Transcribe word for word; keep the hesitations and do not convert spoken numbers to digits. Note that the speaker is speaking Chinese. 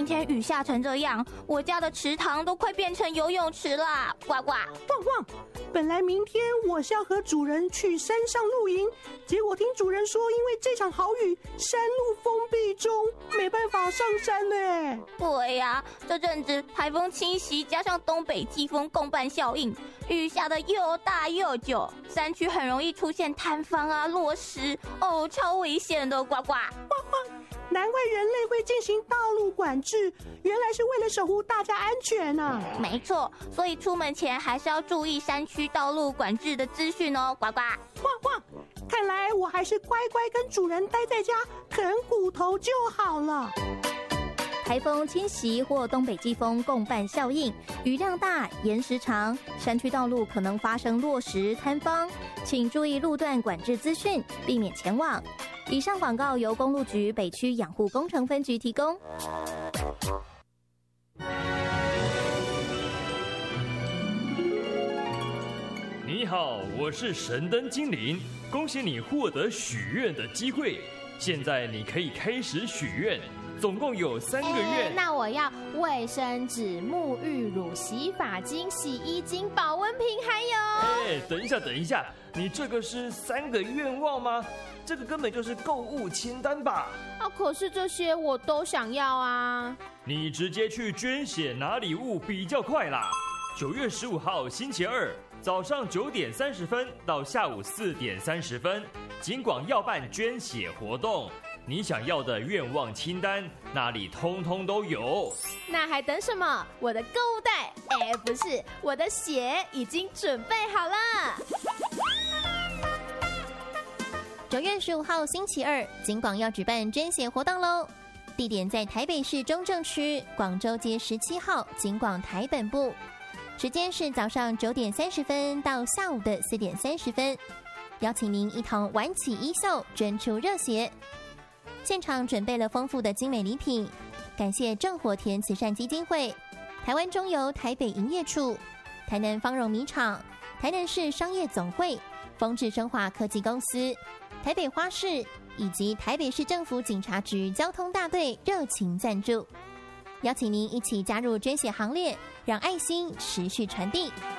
天雨下成这样，我家的池塘都快变成游泳池啦！呱呱， 旺旺，本来明天我是要和主人去山上露营，结果听主人说，因为这场好雨，山路封闭中，没办法上山呢。 对呀、啊，这阵子台风侵袭，加上东北季风共伴效应，雨下的又大又久，山区很容易出现坍方啊、落石，哦，超危险的！呱呱， 旺旺。难怪人类会进行道路管制，原来是为了守护大家安全啊！ 没错，所以出门前还是要注意山区道路管制的资讯哦，呱呱。 旺旺，看来我还是乖乖跟主人待在家啃骨头就好了。 台风侵袭或东北季风共伴效应，雨量大、延时长，山区道路可能发生落石、坍方，请注意路段管制资讯，避免前往。以上广告由公路局北区养护工程分局提供。 你好，我是神灯精灵，恭喜你获得许愿的机会。现在你可以开始许愿，总共有三个愿。 欸、那我要卫生纸、沐浴乳、洗发精、洗衣精、保温瓶，还有…… 哎，等一下，等一下，你这个是三个愿望吗？这个根本就是购物清单吧？ 啊，可是这些我都想要啊！ 你直接去捐血拿礼物比较快啦。九月十五号星期二早上九点三十分到下午四点三十分，警广要办捐血活动。你想要的愿望清单，那里通通都有。 那还等什么？我的购物袋，哎，不是，我的血已经准备好了。 九月十五号星期二，警广要举办捐血活动喽！地点在台北市中正区广州街十七号警广台本部，时间是早上九点三十分到下午的四点三十分，邀请您一同挽起衣袖，捐出热血。现场准备了丰富的精美礼品，感谢正火田慈善基金会、台湾中油台北营业处、台南芳荣米厂、台南市商业总会、丰智生化科技公司、台北花市以及台北市政府警察局交通大队热情赞助，邀请您一起加入捐血行列，让爱心持续传递。